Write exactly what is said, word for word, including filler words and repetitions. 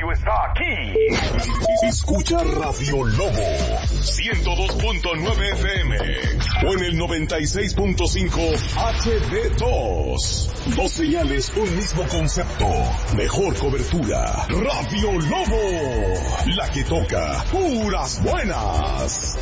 radio está aquí. Escucha Radio Lobo ciento dos punto nueve F M o en el noventa y seis punto cinco H D dos. Dos señales, un mismo concepto. Mejor cobertura. Radio Lobo, la que toca puras buenas.